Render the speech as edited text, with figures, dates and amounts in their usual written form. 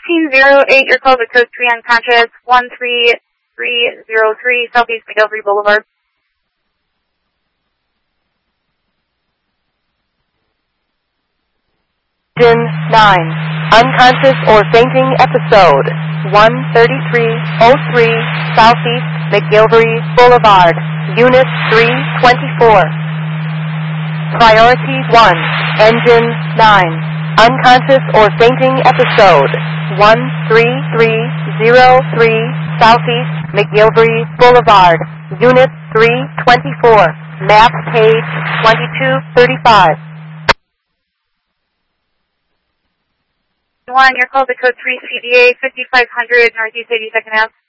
1508, your call to code 3 unconscious, 13303 Southeast McGillivray Boulevard. Engine 9, unconscious or fainting episode, 13303 Southeast McGillivray Boulevard, Unit 324. Priority 1, Engine 9. Unconscious or fainting episode, 13303 Southeast McGillivray Boulevard, Unit 324, map page 2235. 1, your call to code 3 CDA, 5500 Northeast 82nd Ave.